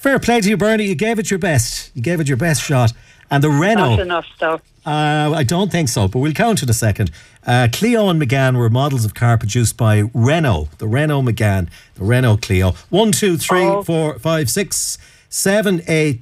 Fair play to you, Bernie. You gave it your best. You gave it your best shot. And the Renault. Not enough, though. I don't think so, but we'll count in a second. Clio and Megane were models of car produced by Renault. The Renault Megane, the Renault Clio. 1, 2, 3, 4, 5, 6, 7, 8.